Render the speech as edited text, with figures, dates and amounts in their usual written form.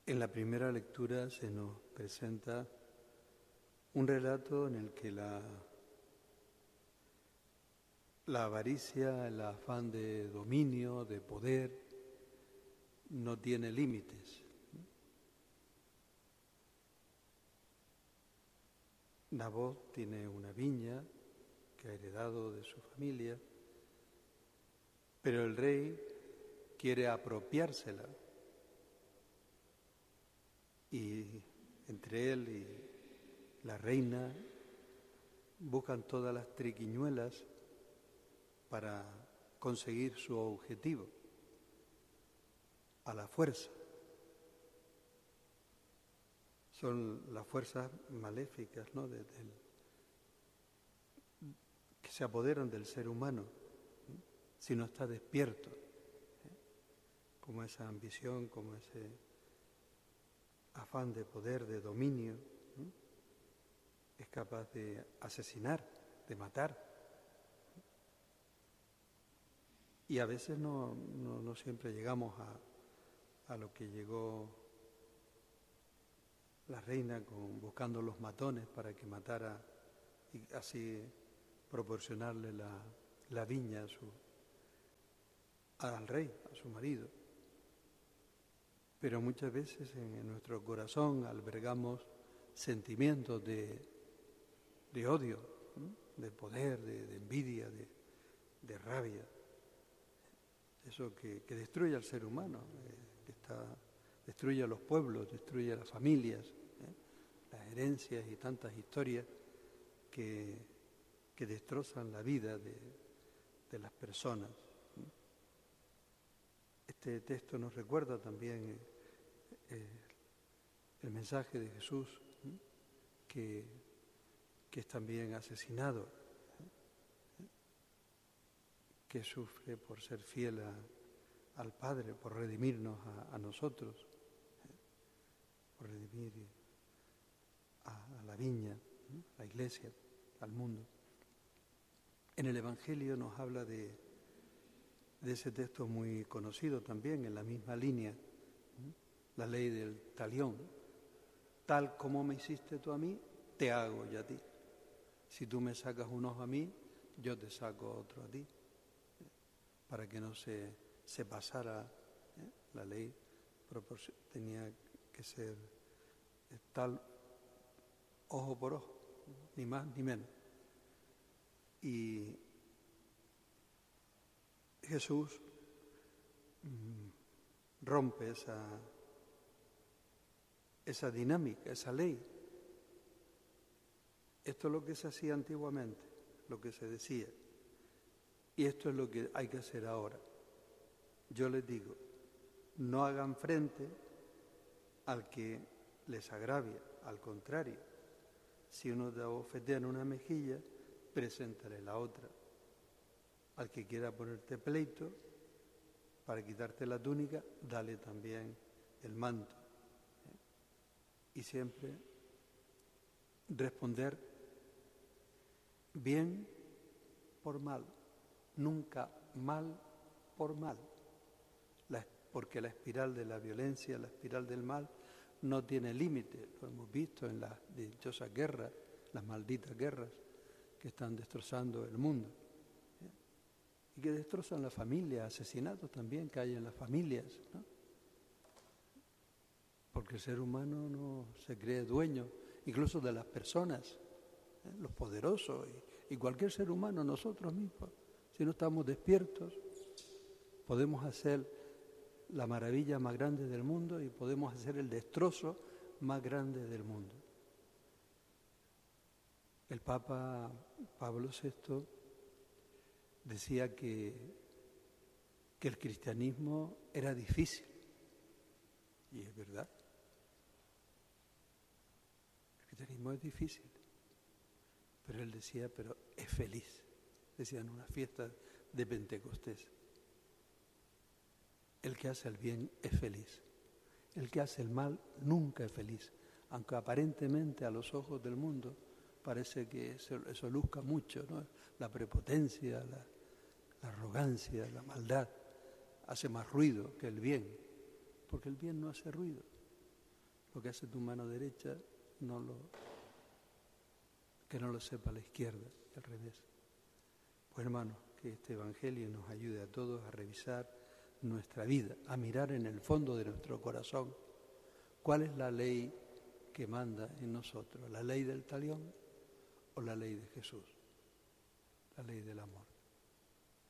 En la primera lectura se nos presenta un relato en el que la avaricia, el afán de dominio, de poder, no tiene límites. Nabot tiene una viña que ha heredado de su familia, pero el rey quiere apropiársela. Y entre él y la reina buscan todas las triquiñuelas para conseguir su objetivo, a la fuerza. Son las fuerzas maléficas, ¿no?, que se apoderan del ser humano, ¿no?, si no está despierto, como esa ambición, como ese afán de poder, de dominio, ¿no?, es capaz de asesinar, de matar. Y a veces no siempre llegamos a lo que llegó la reina buscando los matones para que matara y así proporcionarle la viña al rey, a su marido. Pero muchas veces en nuestro corazón albergamos sentimientos de odio, ¿no?, de poder, de envidia, de rabia. Eso que destruye al ser humano, destruye a los pueblos, destruye a las familias, las herencias y tantas historias que destrozan la vida de las personas. Este texto nos recuerda también el mensaje de Jesús, que es también asesinado, que sufre por ser fiel al Padre, por redimirnos a nosotros, por redimir a la viña, a la Iglesia, al mundo. En el Evangelio nos habla de ese texto muy conocido también, en la misma línea, la ley del talión. Tal como me hiciste tú a mí, te hago yo a ti. Si tú me sacas un ojo a mí, yo te saco otro a ti. Para que no se pasara la ley, tenía que ser tal ojo por ojo, ni más ni menos. Y Jesús rompe esa dinámica, esa ley. Esto es lo que se hacía antiguamente, lo que se decía. Y esto es lo que hay que hacer ahora. Yo les digo, no hagan frente al que les agravia, al contrario. Si uno te abofetea en una mejilla, preséntale la otra. Al que quiera ponerte pleito, para quitarte la túnica, dale también el manto. Y siempre responder bien por mal, nunca mal por mal, porque la espiral de la violencia, la espiral del mal, no tiene límite. Lo hemos visto en las dichosas guerras, las malditas guerras que están destrozando el mundo, y que destrozan la familia, asesinatos también que hay en las familias, ¿no? Porque el ser humano no se cree dueño, incluso de las personas, los poderosos y cualquier ser humano, nosotros mismos. Si no estamos despiertos, podemos hacer la maravilla más grande del mundo y podemos hacer el destrozo más grande del mundo. El Papa Pablo VI decía que el cristianismo era difícil, y es verdad. El cristianismo es difícil, pero él decía, pero es feliz. Decía en una fiesta de Pentecostés. El que hace el bien es feliz. El que hace el mal nunca es feliz, aunque aparentemente a los ojos del mundo parece que eso luzca mucho, ¿no? La prepotencia, la arrogancia, la maldad hace más ruido que el bien, porque el bien no hace ruido. lo que hace tu mano derecha, que no lo sepa la izquierda, y al revés. Pues hermanos, que este Evangelio nos ayude a todos a revisar nuestra vida, a mirar en el fondo de nuestro corazón cuál es la ley que manda en nosotros, la ley del talión o la ley de Jesús, la ley del amor.